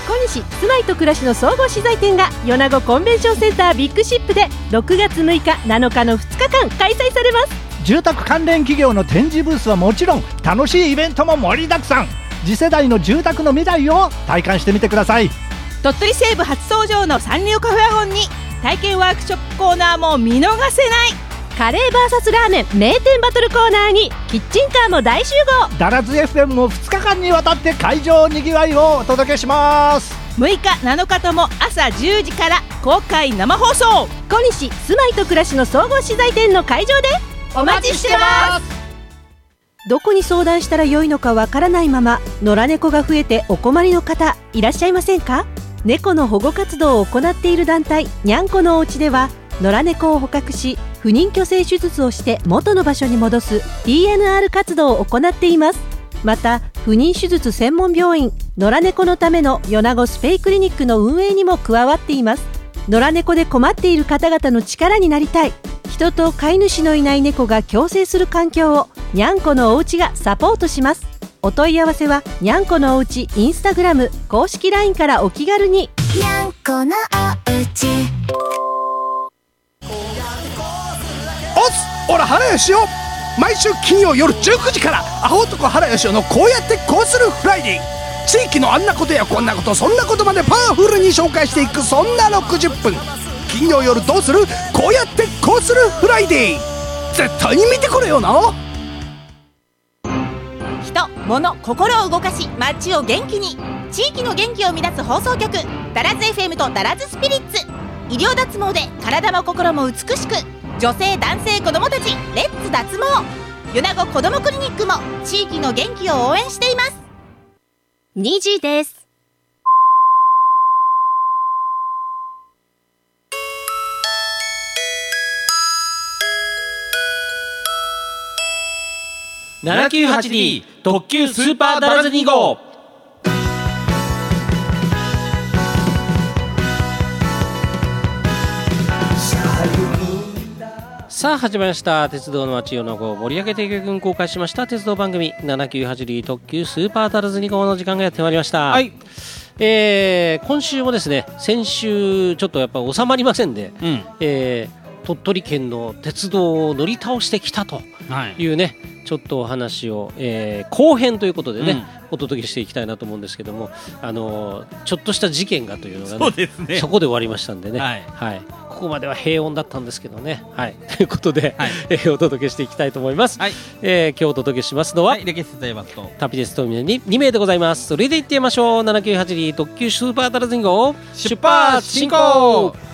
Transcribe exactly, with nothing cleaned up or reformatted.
西住まいと暮らしの総合資材店が米子コンベンションセンタービッグシップでろくがつむいかなのかのふつかかん開催されます。 住宅関連企業の展示ブースはもちろん、楽しいイベントも盛りだくさん。次世代の住宅の未来を体感してみてください。 鳥取西部初登場のサンリオカフェワゴンに体験ワークショップコーナーも見逃せない。 カレー ブイエス ラーメン名店バトルコーナーにキッチンカーも大集合。 ダラズ エフエム もふつかかんにわたって会場にぎわいをお届けします。 むいかなのかとも朝じゅうじから公開生放送。 小西住まいと暮らしの総合資材店の会場でお待ちしてます。 どこに相談したらよいのかわからないまま野良猫が増えてお困りの方いらっしゃいませんか？猫の保護活動を行っている団体にゃんこのおうちでは、野良猫を捕獲し不妊去勢手術をして元の場所に戻す ディーエヌアール 活動を行っています。また不妊手術専門病院野良猫のための米子スペイクリニックの運営にも加わっています。野良猫で困っている方々の力になりたい、人と飼い主のいない猫が共生する環境をにゃんこのおうちがサポートします。お問い合わせはにゃんこのおうちインスタグラム公式 ライン からお気軽に。 にゃんこのおうち。 おつおら原よしお、毎週金曜夜じゅうくじからアホ男原よしおのこうやってこうするフライデー。地域のあんなことやこんなことそんなことまでパワフルに紹介していく、そんなろくじゅっぷん。金曜夜どうするこうやってこうするフライデー、絶対に見てくれよな。 人、物、心を動かし街を元気に、地域の元気を乱す放送局ダラズ エフエム とダラズスピリッツ。医療脱毛で体も心も美しく、女性男性子どもたちレッツ脱毛。米子こどもクリニックも地域の元気を応援しています。 にじです。 ななきゅうはちディー 特急スーパーダラズに号。さあ始まりました。鉄道の街米子を盛り上げていく軍公開しました鉄道番組ななきゅうはちディー 特急スーパーダラズに号の時間がやってまいりました。はい、えー、今週もですね、先週ちょっとやっぱ収まりませんで、うん、えー、鳥取県の鉄道を乗り倒してきたというね、はい、ちょっとお話を、えー、後編ということでね、うん、お届けしていきたいなと思うんですけども、あのー、ちょっとした事件がというのが、ね、 そうですね、そこで終わりましたんでね、はいはい、ここまでは平穏だったんですけどね、はい、ということで、はい、えー、お届けしていきたいと思います。はい、えー、今日お届けしますのは、はい、レケスとタピデスとに名でございます。それでいってみましょう。ななきゅうはちディー 特急スーパーダラズに号出発進行。